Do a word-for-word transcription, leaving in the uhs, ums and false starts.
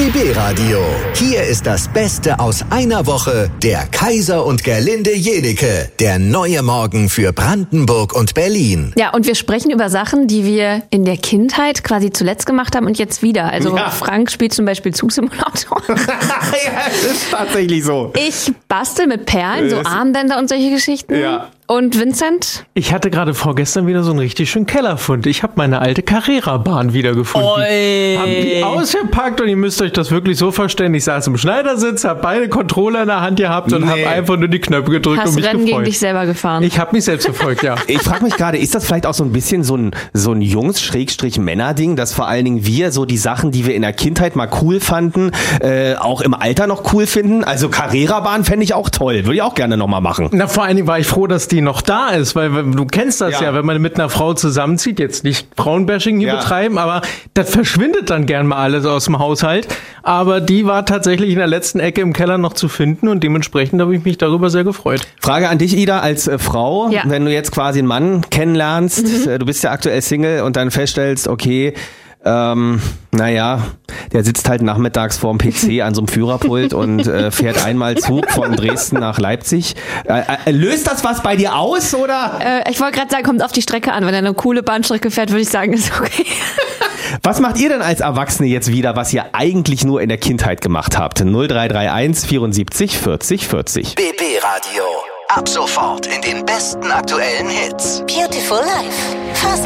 B B Radio. Hier ist das Beste aus einer Woche. Der Kaiser und Gerlinde Jenike. Der neue Morgen für Brandenburg und Berlin. Ja, und wir sprechen über Sachen, die wir in der Kindheit quasi zuletzt gemacht haben und jetzt wieder. Also Ja. Frank spielt zum Beispiel Zugsimulator. Ja, das ist tatsächlich so. Ich bastel mit Perlen, so Das- Armbänder und solche Geschichten. Ja. Und Vincent? Ich hatte gerade vorgestern wieder so einen richtig schönen Kellerfund. Ich habe meine alte Carrera-Bahn wiedergefunden. Oi. Hab die ausgepackt und ihr müsst euch das wirklich so verstehen. Ich saß im Schneidersitz, habe beide Controller in der Hand gehabt und Nee. habe einfach nur die Knöpfe gedrückt Hast und mich Rennen gegen gefreut. dich selber gefahren. Ich habe mich selbst verfolgt, ja. Ich frage mich gerade, ist das vielleicht auch so ein bisschen so ein, so ein Jungs-Männer-Ding, dass vor allen Dingen wir so die Sachen, die wir in der Kindheit mal cool fanden, äh, auch im Alter noch cool finden? Also Carrera-Bahn fände ich auch toll, würde ich auch gerne nochmal machen. Na, vor allen Dingen war ich froh, dass die noch da ist, weil du kennst das ja, Ja. wenn man mit einer Frau zusammenzieht, jetzt nicht Frauenbashing hier Ja. betreiben, aber das verschwindet dann gern mal alles aus dem Haushalt. Aber die war tatsächlich in der letzten Ecke im Keller noch zu finden und dementsprechend habe ich mich darüber sehr gefreut. Frage an dich, Ida, als äh, Frau, Ja. wenn du jetzt quasi einen Mann kennenlernst, äh, du bist ja aktuell Single und dann feststellst, okay, ähm, naja, der sitzt halt nachmittags vorm P C an so einem Führerpult und äh, fährt einmal Zug von Dresden nach Leipzig. Äh, äh, löst das was bei dir aus, oder? Äh, ich wollte gerade sagen, kommt auf die Strecke an. Wenn er eine coole Bahnstrecke fährt, würde ich sagen, ist okay. Was macht ihr denn als Erwachsene jetzt wieder, was ihr eigentlich nur in der Kindheit gemacht habt? null drei drei eins vierundsiebzig vierzig vierzig. B B Radio. Ab sofort in den besten aktuellen Hits. Beautiful Life. Fast